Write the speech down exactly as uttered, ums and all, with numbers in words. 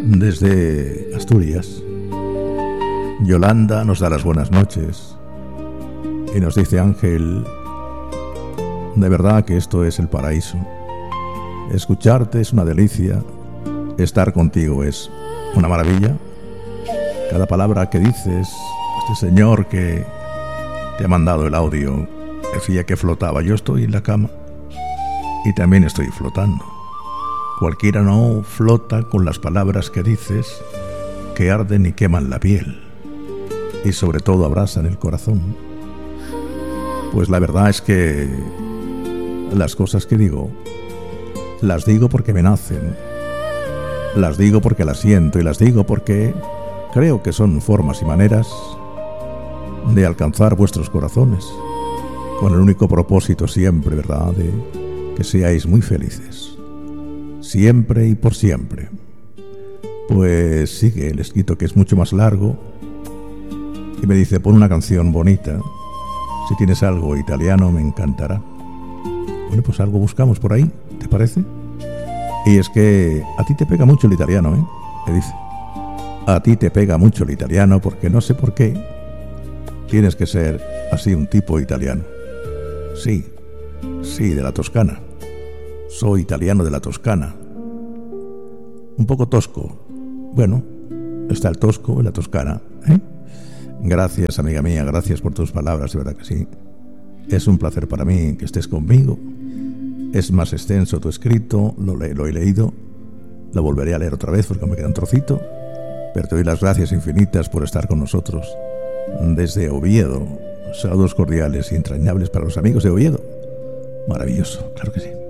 Desde Asturias, Yolanda nos da las buenas noches y nos dice: Ángel, de verdad que esto es el paraíso. Escucharte es una delicia, estar contigo es una maravilla. Cada palabra que dices, este señor que te ha mandado el audio decía que flotaba. Yo estoy en la cama y también estoy flotando. Cualquiera no flota con las palabras que dices, que arden y queman la piel y sobre todo abrasan el corazón. Pues la verdad es que las cosas que digo, las digo porque me nacen, las digo porque las siento y las digo porque creo que son formas y maneras de alcanzar vuestros corazones, con el único propósito siempre, ¿verdad?, de que seáis muy felices, siempre y por siempre. Pues sigue el escrito, que es mucho más largo, y me dice: pon una canción bonita, si tienes algo italiano me encantará. Bueno, pues algo buscamos por ahí, ¿te parece? Y es que a ti te pega mucho el italiano, ¿eh? Me dice: a ti te pega mucho el italiano porque no sé por qué tienes que ser así un tipo italiano. Sí, sí, de la Toscana. Soy italiano de la Toscana. Un poco tosco. Bueno, está el tosco en la Toscana, ¿eh? Gracias, amiga mía, gracias por tus palabras, de verdad que sí. Es un placer para mí que estés conmigo. Es más extenso tu escrito, lo, le, lo he leído, lo volveré a leer otra vez porque me queda un trocito, pero te doy las gracias infinitas por estar con nosotros desde Oviedo. Saludos cordiales y entrañables para los amigos de Oviedo. Maravilloso, claro que sí.